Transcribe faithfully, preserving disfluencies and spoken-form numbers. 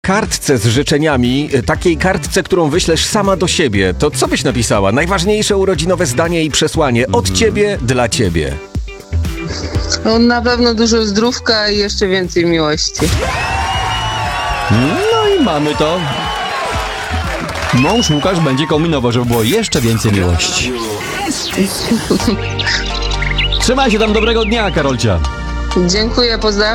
kartce z życzeniami, takiej kartce, którą wyślesz sama do siebie, to co byś napisała? Najważniejsze urodzinowe zdanie i przesłanie od Mhm. ciebie dla ciebie. No, na pewno dużo zdrówka i jeszcze więcej miłości. No i mamy to. Mąż Łukasz będzie kombinował, żeby było jeszcze więcej miłości. Trzymaj się tam, dobrego dnia, Karolcia. Dziękuję, pozdrawiam.